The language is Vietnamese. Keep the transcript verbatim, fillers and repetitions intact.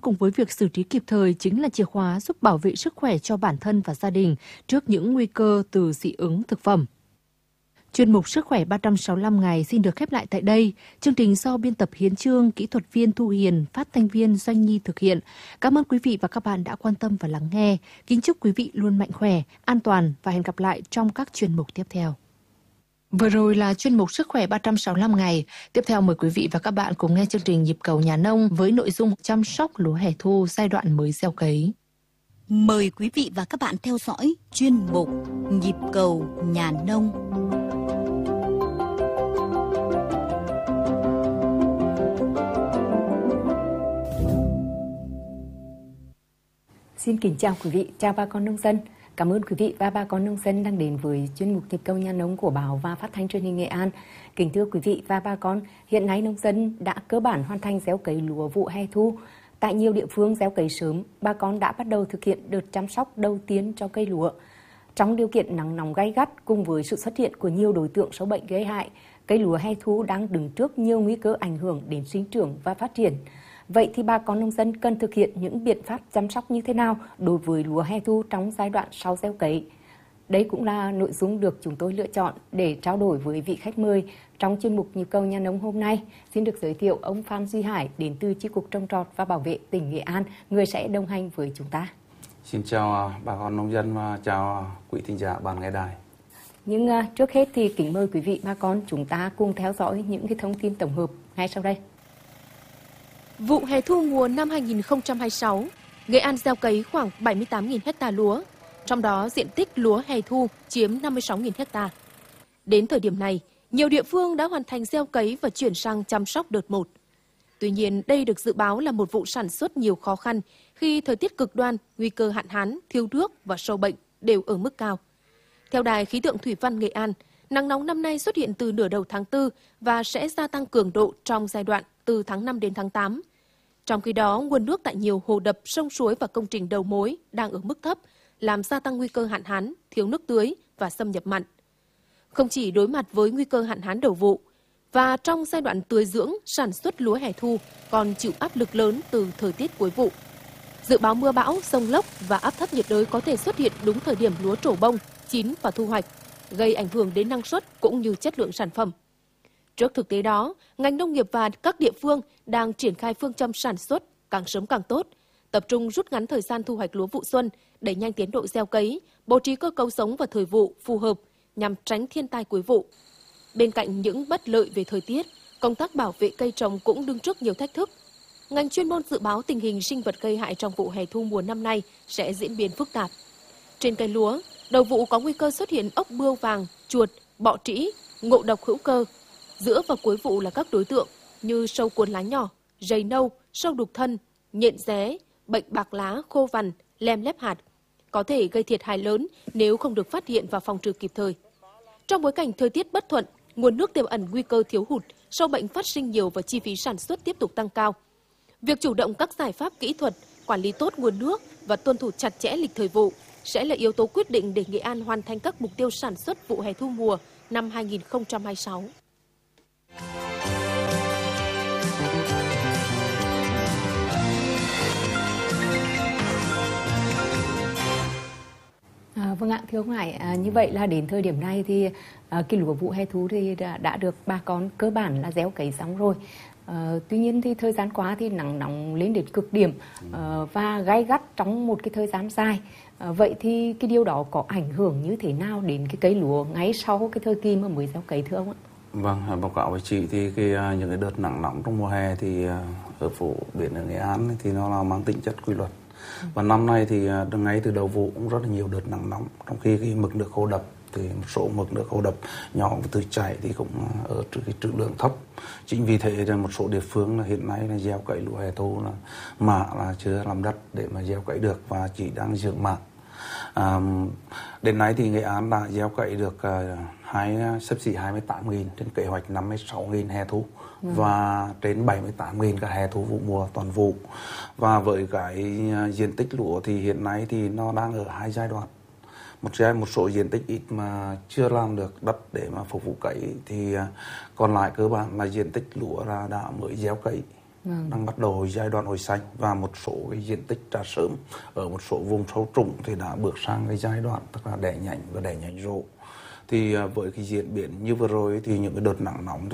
cùng với việc xử trí kịp thời chính là chìa khóa giúp bảo vệ sức khỏe cho bản thân và gia đình trước những nguy cơ từ dị ứng thực phẩm. Chuyên mục Sức khỏe ba trăm sáu mươi lăm ngày xin được khép lại tại đây. Chương trình do biên tập Hiến Chương, kỹ thuật viên Thu Hiền, phát thanh viên Doanh Nhi thực hiện. Cảm ơn quý vị và các bạn đã quan tâm và lắng nghe. Kính chúc quý vị luôn mạnh khỏe, an toàn và hẹn gặp lại trong các chuyên mục tiếp theo. Vừa rồi là chuyên mục Sức khỏe ba trăm sáu mươi lăm ngày. Tiếp theo mời quý vị và các bạn cùng nghe chương trình Nhịp cầu nhà nông với nội dung chăm sóc lúa hè thu giai đoạn mới gieo cấy. Mời quý vị và các bạn theo dõi chuyên mục Nhịp cầu nhà nông. Xin kính chào quý vị, chào bà con nông dân. Cảm ơn quý vị và bà con nông dân đang đến với chuyên mục Nhịp cầu nhà nông của báo và phát thanh truyền hình Nghệ An. Kính thưa quý vị và bà con, hiện nay nông dân đã cơ bản hoàn thành gieo cấy lúa vụ hè thu. Tại nhiều địa phương gieo cấy sớm, bà con đã bắt đầu thực hiện đợt chăm sóc đầu tiên cho cây lúa. Trong điều kiện nắng nóng gay gắt cùng với sự xuất hiện của nhiều đối tượng sâu bệnh gây hại, cây lúa hè thu đang đứng trước nhiều nguy cơ ảnh hưởng đến sinh trưởng và phát triển. Vậy thì bà con nông dân cần thực hiện những biện pháp chăm sóc như thế nào đối với lúa hè thu trong giai đoạn sau gieo cấy? Đây cũng là nội dung được chúng tôi lựa chọn để trao đổi với vị khách mời trong chuyên mục Nhịp cầu nhà nông hôm nay. Xin được giới thiệu ông Phan Duy Hải đến từ Chi cục Trồng trọt và Bảo vệ tỉnh Nghệ An, người sẽ đồng hành với chúng ta. Xin chào bà con nông dân và chào quý thính giả ban nghe đài. Nhưng uh, trước hết thì kính mời quý vị bà con chúng ta cùng theo dõi những cái thông tin tổng hợp ngay sau đây. Vụ hè thu mùa năm hai nghìn không trăm hai mươi sáu, Nghệ An gieo cấy khoảng bảy mươi tám nghìn ha lúa, trong đó diện tích lúa hè thu chiếm năm mươi sáu nghìn ha. Đến thời điểm này, nhiều địa phương đã hoàn thành gieo cấy và chuyển sang chăm sóc đợt một. Tuy nhiên, đây được dự báo là một vụ sản xuất nhiều khó khăn khi thời tiết cực đoan, nguy cơ hạn hán, thiếu nước và sâu bệnh đều ở mức cao. Theo Đài khí tượng thủy văn Nghệ An, nắng nóng năm nay xuất hiện từ nửa đầu tháng tư và sẽ gia tăng cường độ trong giai đoạn từ tháng năm đến tháng tám. Trong khi đó, nguồn nước tại nhiều hồ đập, sông suối và công trình đầu mối đang ở mức thấp, làm gia tăng nguy cơ hạn hán, thiếu nước tưới và xâm nhập mặn. Không chỉ đối mặt với nguy cơ hạn hán đầu vụ, và trong giai đoạn tưới dưỡng, sản xuất lúa hè thu còn chịu áp lực lớn từ thời tiết cuối vụ. Dự báo mưa bão, dông lốc và áp thấp nhiệt đới có thể xuất hiện đúng thời điểm lúa trổ bông, chín và thu hoạch, gây ảnh hưởng đến năng suất cũng như chất lượng sản phẩm. Trước thực tế đó, ngành nông nghiệp và các địa phương đang triển khai phương châm sản xuất càng sớm càng tốt, tập trung rút ngắn thời gian thu hoạch lúa vụ xuân, đẩy nhanh tiến độ gieo cấy, bố trí cơ cấu giống và thời vụ phù hợp nhằm tránh thiên tai cuối vụ. Bên cạnh những bất lợi về thời tiết, công tác bảo vệ cây trồng cũng đứng trước nhiều thách thức. Ngành chuyên môn dự báo tình hình sinh vật gây hại trong vụ hè thu mùa năm nay sẽ diễn biến phức tạp. Trên cây lúa, đầu vụ có nguy cơ xuất hiện ốc bươu vàng, chuột, bọ trĩ, ngộ độc hữu cơ. Giữa và cuối vụ là các đối tượng như sâu cuốn lá nhỏ, rầy nâu, sâu đục thân, nhện ré, bệnh bạc lá, khô vằn, lem lép hạt, có thể gây thiệt hại lớn nếu không được phát hiện và phòng trừ kịp thời. Trong bối cảnh thời tiết bất thuận, nguồn nước tiềm ẩn nguy cơ thiếu hụt, sâu bệnh phát sinh nhiều và chi phí sản xuất tiếp tục tăng cao. Việc chủ động các giải pháp kỹ thuật, quản lý tốt nguồn nước và tuân thủ chặt chẽ lịch thời vụ sẽ là yếu tố quyết định để Nghệ An hoàn thành các mục tiêu sản xuất vụ hè thu mùa năm hai nghìn không trăm hai mươi sáu. À, vâng ạ, thưa ông Hải, à, như vậy là đến thời điểm này thì à, cái lúa vụ hè thu thì đã, đã được bà con cơ bản là gieo cấy xong rồi. À, tuy nhiên thì thời gian qua thì nắng nóng lên đến cực điểm à, và gay gắt trong một cái thời gian dài. À, vậy thì cái điều đó có ảnh hưởng như thế nào đến cái cây lúa ngay sau cái thời kỳ mà mới gieo cấy thưa ông ạ? Vâng, báo cáo với chị thì cái, những cái đợt nắng nóng trong mùa hè thì ở phổ biển ở Nghệ An thì nó là mang tính chất quy luật. Và năm nay thì ngay từ đầu vụ cũng rất là nhiều đợt nắng nóng, trong khi cái mực nước hồ đập thì một số mực nước hồ đập nhỏ và từ chảy thì cũng ở cái trữ lượng thấp. Chính vì thế là một số địa phương là hiện nay là gieo cấy lúa hè thu là mạ là chưa làm đất để mà gieo cấy được và chỉ đang dưỡng mạ. À, đến nay thì Nghệ An đã gieo cấy được uh, hai xấp xỉ hai mươi tám nghìn trên kế hoạch năm mươi sáu nghìn hè thu ừ. và trên bảy mươi tám nghìn cả hè thu vụ mùa toàn vụ. Và với cái uh, diện tích lúa thì hiện nay thì nó đang ở hai giai đoạn. Một giai một số diện tích ít mà chưa làm được đất để mà phục vụ cấy thì uh, còn lại cơ bản là diện tích lúa là đã mới gieo cấy. Vâng. đang bắt đầu giai đoạn hồi xanh, và một số cái diện tích trà sớm ở một số vùng sâu trũng thì đã bước sang cái giai đoạn tức là đẻ nhánh và đẻ nhánh rộ. Thì với cái diễn biến như vừa rồi thì những cái đợt nắng nóng thì